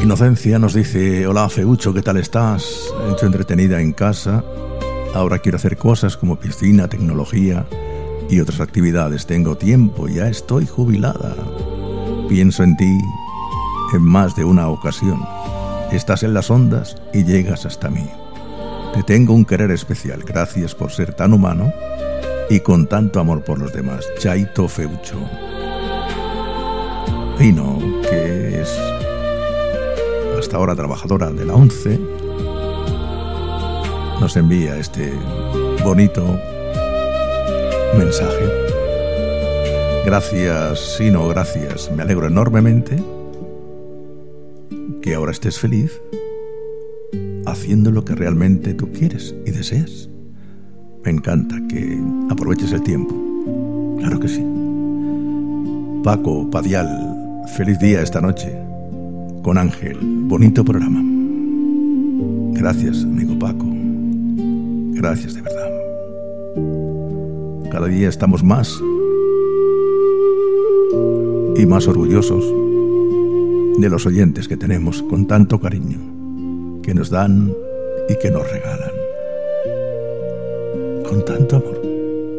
Inocencia nos dice: hola Feucho, ¿qué tal estás? Hecho entretenida en casa. Ahora quiero hacer cosas como piscina, tecnología y otras actividades. Tengo tiempo, ya estoy jubilada. Pienso en ti en más de una ocasión. Estás en las ondas y llegas hasta mí. Te tengo un querer especial. Gracias por ser tan humano y con tanto amor por los demás. Chaito Feucho. Pino, que es hasta ahora trabajadora de la ONCE, nos envía este bonito mensaje. Gracias, Sino, gracias. Me alegro enormemente que ahora estés feliz haciendo lo que realmente tú quieres y deseas. Me encanta que aproveches el tiempo. Claro que sí. Paco Padial, feliz día esta noche con Ángel. Bonito programa. Gracias, amigo Paco. Gracias de verdad. Cada día estamos más y más orgullosos de los oyentes que tenemos con tanto cariño, que nos dan y que nos regalan con tanto amor.